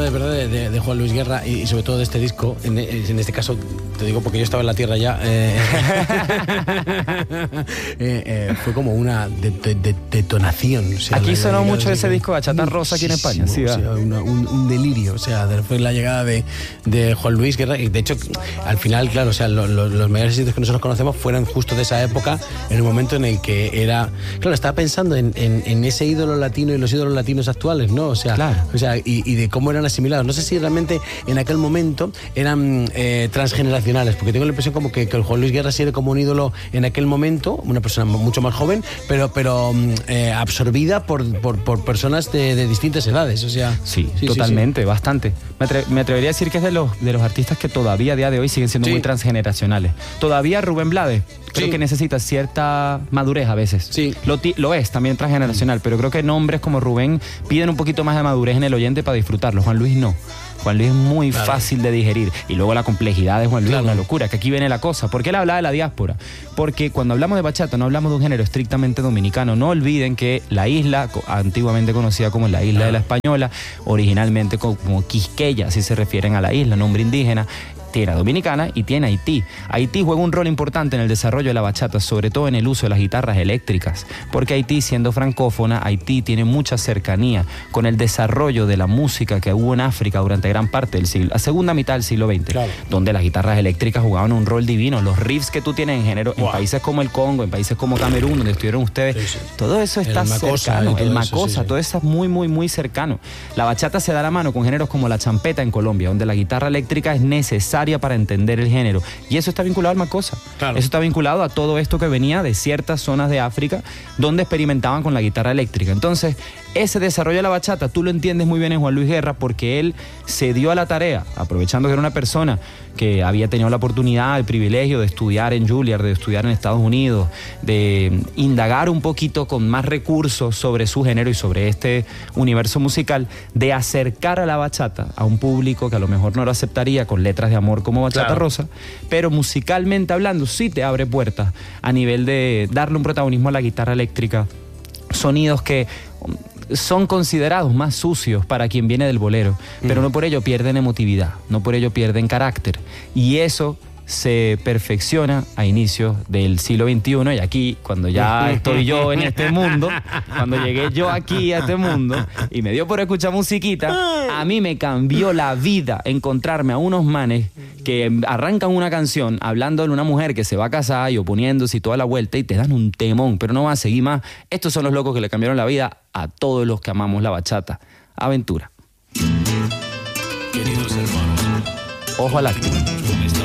de verdad de Juan Luis Guerra y sobre todo de este disco, en este caso te digo porque yo estaba en la tierra ya, fue como una detonación. O sea, aquí sonó mucho ese disco Bachata Rosa aquí en España. Sí, o sea, un delirio. O sea, después la llegada de Juan Luis Guerra, y de hecho al final, claro, o sea, los mayores éxitos que nosotros conocemos fueron justo de esa época, en el momento en el que era, claro, estaba pensando en ese ídolo latino y los ídolos latinos actuales, ¿no? O sea, claro. O sea, y de cómo eran asimilados. No sé si realmente en aquel momento eran transgeneracionales, porque tengo la impresión como que el Juan Luis Guerra sí era como un ídolo en aquel momento, una persona mucho más joven, pero absorbida por personas de distintas edades. O sea, sí, totalmente, sí. Bastante. Me atrevería a decir que es de los artistas que todavía a día de hoy siguen siendo muy transgeneracionales. Todavía Rubén Blades creo que necesita cierta madurez a veces. Sí. Lo es también transgeneracional, pero creo que nombres como Rubén piden un poquito más de madurez en el oyente para disfrutarlo. Juan Luis no. Juan Luis es muy fácil de digerir. Y luego la complejidad de Juan Luis es una locura, que aquí viene la cosa. ¿Por qué él habla de la diáspora? Porque cuando hablamos de bachata no hablamos de un género estrictamente dominicano. No olviden que la isla, antiguamente conocida como la isla de la Española, originalmente como Quisqueya, así se refieren a la isla, nombre indígena, tiene a Dominicana y tiene a Haití. Haití juega un rol importante en el desarrollo de la bachata, sobre todo en el uso de las guitarras eléctricas, porque Haití, siendo francófona, Haití tiene mucha cercanía con el desarrollo de la música que hubo en África durante gran parte del siglo, la segunda mitad del siglo XX, donde las guitarras eléctricas jugaban un rol divino. Los riffs que tú tienes en países como el Congo, en países como Camerún, donde estuvieron ustedes, todo eso está cercano. El macosa, todo eso es muy, muy, muy cercano. La bachata se da la mano con géneros como la champeta en Colombia, donde la guitarra eléctrica es necesaria para entender el género, y eso está vinculado al macosa. Eso está vinculado a todo esto que venía de ciertas zonas de África donde experimentaban con la guitarra eléctrica. Entonces, ese desarrollo de la bachata tú lo entiendes muy bien en Juan Luis Guerra, porque él se dio a la tarea, aprovechando que era una persona que había tenido la oportunidad, el privilegio de estudiar en Juilliard, de estudiar en Estados Unidos, de indagar un poquito con más recursos sobre su género y sobre este universo musical, de acercar a la bachata a un público que a lo mejor no lo aceptaría con letras de amor como Bachata Rosa, pero musicalmente hablando sí te abre puertas a nivel de darle un protagonismo a la guitarra eléctrica, sonidos que son considerados más sucios para quien viene del bolero, pero no por ello pierden emotividad, no por ello pierden carácter, y eso se perfecciona a inicios del siglo XXI. Y aquí, cuando ya estoy yo en este mundo, cuando llegué yo aquí a este mundo y me dio por escuchar musiquita, a mí me cambió la vida encontrarme a unos manes que arrancan una canción hablando de una mujer que se va a casar y oponiéndose y toda la vuelta, y te dan un temón, pero no va a seguir más. Estos son los locos que le cambiaron la vida a todos los que amamos la bachata. Aventura. Queridos hermanos, Ojo al acto.